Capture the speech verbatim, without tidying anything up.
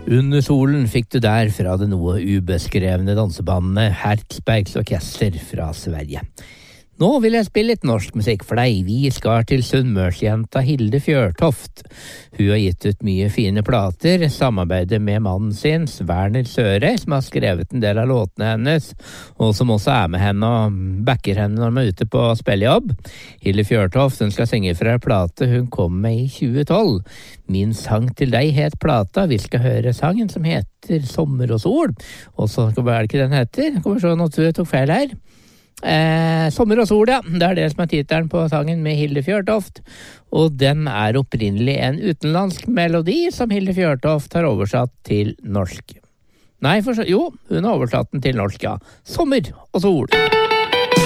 Under solen fikk du der fra det noe ubeskrevne dansebandet Herzbergs Orkester fra Sverige. Nå vil jeg spille litt norsk musikk for deg. Vi skal til Sunnmørsjenta Hilde Fjørtoft. Hun har gitt ut mye fine plater, samarbeider med mannen sin, Werner Søre, som har skrevet en del av låtene hennes, og som også er med henne og backer henne når hun er ute på spillejobb. Hilde Fjørtoft, hun skal synge fra en plate hun kom med i tjue tolv. Min sang til deg het plata. Vi skal høre sangen som heter Sommer og sol. Og så hva er det ikke den heter? Jeg kommer så noe jeg tok feil her. Eh, Sommer og sol, ja. Det er det som er titelen på sangen med Hilde Fjørtoft. Og den er opprinnelig en utenlandsk melodi som Hilde Fjørtoft har oversatt til norsk. Nei, for, jo, hun har oversatt den til norsk, ja. Sommer og sol.